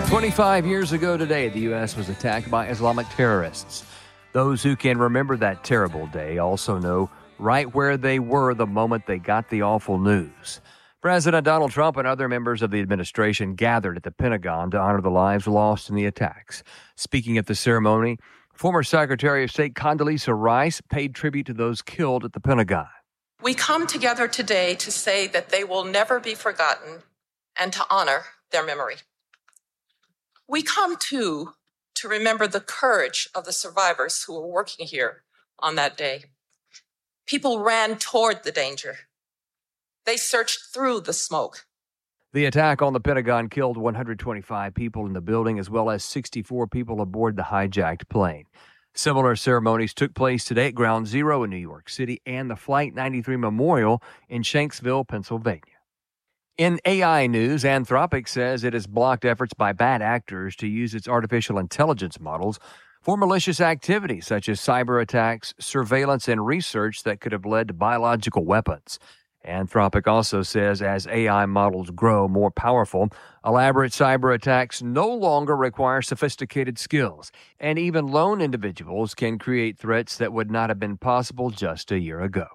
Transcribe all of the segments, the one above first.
25 years ago today, the U.S. was attacked by Islamic terrorists. Those who can remember that terrible day also know right where they were the moment they got the awful news. President Donald Trump and other members of the administration gathered at the Pentagon to honor the lives lost in the attacks. Speaking at the ceremony, former Secretary of State Condoleezza Rice paid tribute to those killed at the Pentagon. We come together today to say that they will never be forgotten and to honor their memory. We come, too, to remember the courage of the survivors who were working here on that day. People ran toward the danger. They searched through the smoke. The attack on the Pentagon killed 125 people in the building, as well as 64 people aboard the hijacked plane. Similar ceremonies took place today at Ground Zero in New York City and the Flight 93 Memorial in Shanksville, Pennsylvania. In AI news, Anthropic says it has blocked efforts by bad actors to use its artificial intelligence models for malicious activities such as cyber attacks, surveillance, and research that could have led to biological weapons. Anthropic also says as AI models grow more powerful, elaborate cyber attacks no longer require sophisticated skills, and even lone individuals can create threats that would not have been possible just a year ago.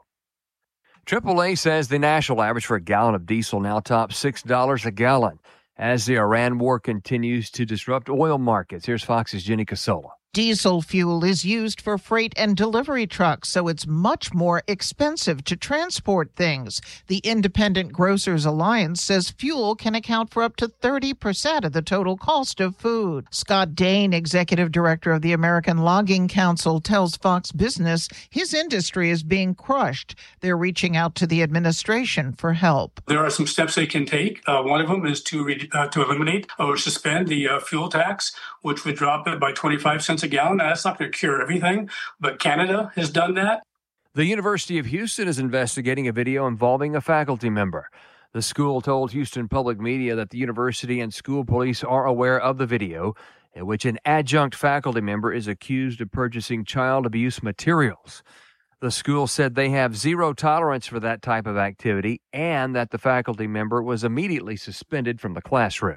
AAA says the national average for a gallon of diesel now tops $6 a gallon as the Iran war continues to disrupt oil markets. Here's Fox's Jenny Casola. Diesel fuel is used for freight and delivery trucks, so it's much more expensive to transport things. The Independent Grocers Alliance says fuel can account for up to 30% of the total cost of food. Scott Dane, executive director of the American Logging Council, tells Fox Business his industry is being crushed. They're reaching out to the administration for help. There are some steps they can take. One of them is to eliminate or suspend the fuel tax, which would drop it by 25 cents a gallon. Now, that's not going to cure everything, but Canada has done that. The University of Houston is investigating a video involving a faculty member. The school told Houston Public Media that the university and school police are aware of the video in which an adjunct faculty member is accused of purchasing child abuse materials. The school said they have zero tolerance for that type of activity and that the faculty member was immediately suspended from the classroom.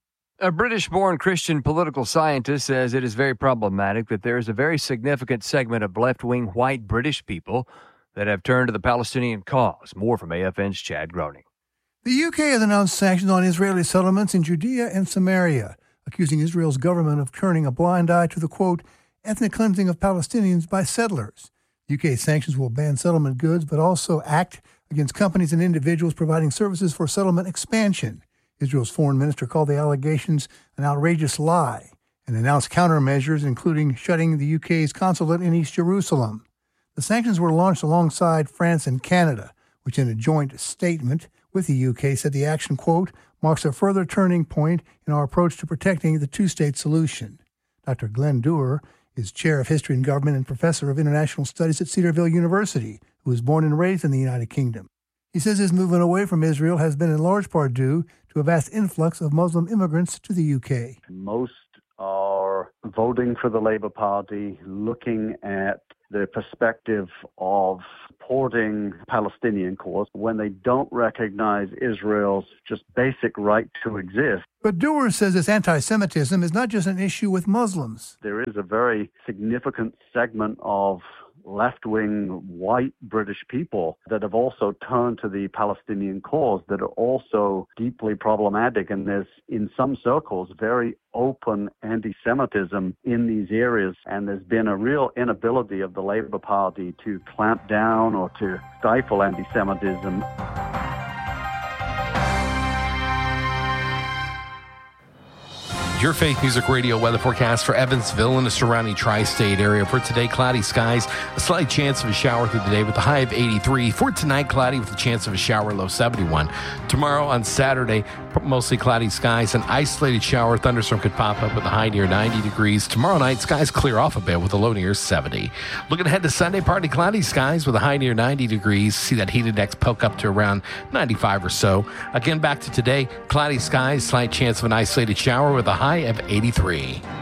A British-born Christian political scientist says it is very problematic that there is a very significant segment of left-wing white British people that have turned to the Palestinian cause. More from AFN's Chad Groening. The UK has announced sanctions on Israeli settlements in Judea and Samaria, accusing Israel's government of turning a blind eye to the, quote, ethnic cleansing of Palestinians by settlers. UK sanctions will ban settlement goods, but also act against companies and individuals providing services for settlement expansion. Israel's foreign minister called the allegations an outrageous lie and announced countermeasures, including shutting the UK's consulate in East Jerusalem. The sanctions were launched alongside France and Canada, which in a joint statement with the UK said the action, quote, marks a further turning point in our approach to protecting the two-state solution. Dr. Glenn Dewar is chair of history and government and professor of international studies at Cedarville University, who was born and raised in the United Kingdom. He says his movement away from Israel has been in large part due to a vast influx of Muslim immigrants to the UK. Most are voting for the Labour Party, looking at the perspective of supporting Palestinian cause when they don't recognize Israel's just basic right to exist. But Dewar says this anti-Semitism is not just an issue with Muslims. There is a very significant segment of left-wing white British people that have also turned to the Palestinian cause that are also deeply problematic. And there's, in some circles, very open anti-Semitism in these areas. And there's been a real inability of the Labour Party to clamp down or to stifle anti-Semitism. Your Faith Music Radio weather forecast for Evansville and the surrounding tri-state area. For today, cloudy skies, a slight chance of a shower through the day with a high of 83. For tonight, cloudy with a chance of a shower, low 71. Tomorrow on Saturday, mostly cloudy skies, an isolated shower, thunderstorm could pop up with a high near 90 degrees. Tomorrow night, skies clear off a bit with a low near 70. Looking ahead to Sunday, partly cloudy skies with a high near 90 degrees. See that heat index poke up to around 95 or so. Again, back to today, cloudy skies, slight chance of an isolated shower with a high of 83.